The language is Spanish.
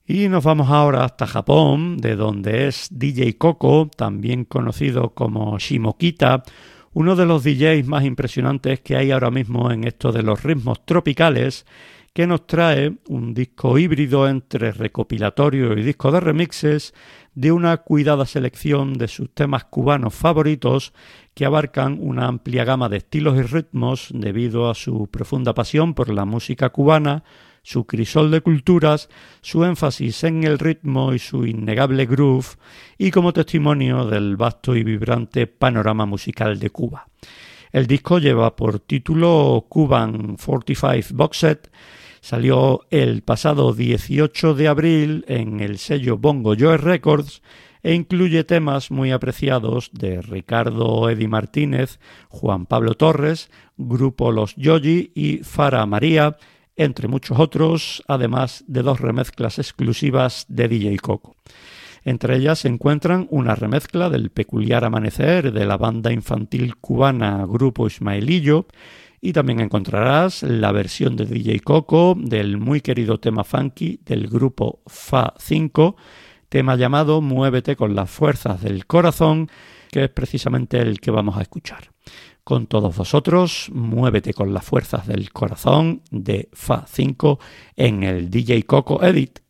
Y nos vamos ahora hasta Japón, de donde es DJ Coco, también conocido como Shimokita, uno de los DJs más impresionantes que hay ahora mismo en esto de los ritmos tropicales, que nos trae un disco híbrido entre recopilatorio y disco de remixes de una cuidada selección de sus temas cubanos favoritos que abarcan una amplia gama de estilos y ritmos debido a su profunda pasión por la música cubana, su crisol de culturas, su énfasis en el ritmo y su innegable groove, y como testimonio del vasto y vibrante panorama musical de Cuba. El disco lleva por título Cuban 45 Box Set, salió el pasado 18 de abril en el sello Bongo Joe Records e incluye temas muy apreciados de Ricardo Eddy Martínez, Juan Pablo Torres, Grupo Los Yoyi y Fara María, entre muchos otros, además de 2 remezclas exclusivas de DJ Coco. Entre ellas se encuentran una remezcla del Peculiar Amanecer de la banda infantil cubana Grupo Ismaelillo, y también encontrarás la versión de DJ Coco del muy querido tema funky del grupo Fa 5, tema llamado Muévete con las fuerzas del corazón, que es precisamente el que vamos a escuchar. Con todos vosotros, Muévete con las fuerzas del corazón de Fa 5 en el DJ Coco Edit.